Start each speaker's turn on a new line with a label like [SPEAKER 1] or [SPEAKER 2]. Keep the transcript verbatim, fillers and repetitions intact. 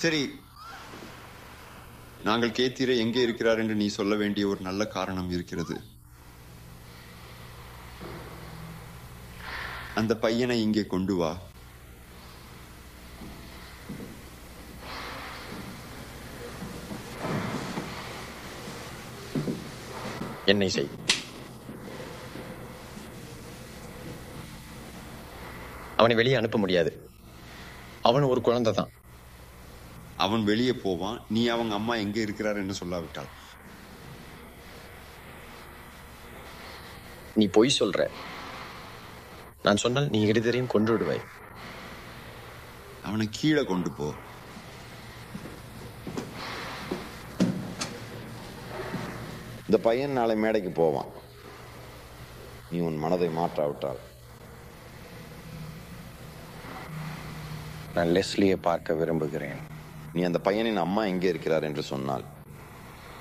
[SPEAKER 1] சரி, நாங்கள் கேத்தீரை எங்கே இருக்கிறார் என்று நீ சொல்ல வேண்டிய ஒரு நல்ல காரணம் இருக்கிறது. அந்த பையனை இங்கே கொண்டு வா.
[SPEAKER 2] என்னை செய். அவனை வெளியே அனுப்ப முடியாது. அவன் ஒரு குழந்தை தான்.
[SPEAKER 1] அவன் வெளியே போவான், நீ அவங்க அம்மா எங்கே இருக்கிறார் என்று சொல்லாவிட்டால்.
[SPEAKER 2] நீ பொய் சொல்ற. நான் சொன்னால் நீ இருதரையும் கொன்று விடுவாய்.
[SPEAKER 1] அவனை கீழே கொண்டு போ.
[SPEAKER 3] இந்த பையன் நாளை மேடைக்கு போவான். நீ உன் மனதை மாற்றாவிட்டால்.
[SPEAKER 2] நான் லெஸ்லியை பார்க்க விரும்புகிறேன்.
[SPEAKER 3] நீ அந்த பையனின் அம்மா எங்கே இருக்கிறார் என்று சொன்னால்